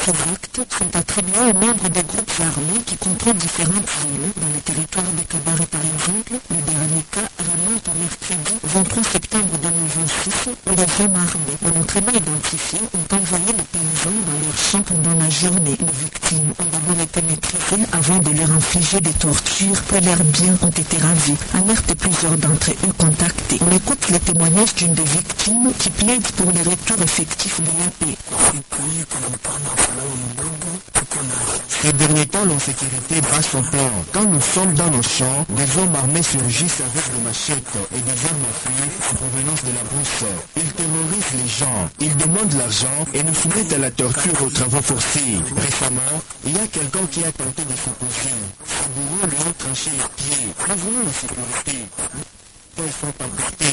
Ces actes sont attribués aux membres des groupes armés qui contrôlent différentes zones. Dans le territoire des Cabarets par exemple, le dernier cas remonte au mercredi 23 septembre 2026 où les hommes armés, monotrément identifiés, ont envoyé des paysans dans leurs champs pendant la journée. Les victimes ont d'abord été maîtrisées avant de leur infliger des tortures, puis leurs biens ont été ravis. Alerte plusieurs d'entre eux contactés. On écoute le témoignage d'une des victimes qui plaide pour le retour effectif de la paix. Ces derniers temps, l'insécurité bat son plein. Quand nous sommes dans nos champs, des hommes armés surgissent avec des machettes et des armes à feu en provenance de la brousse. Ils terrorisent les gens, ils demandent l'argent et nous soumettent à la torture aux travaux forcés. Récemment, il y a quelqu'un qui a tenté de s'opposer. Ses bourreaux lui ont tranché les pieds. Nous voulons la sécurité. Ils sont emportés.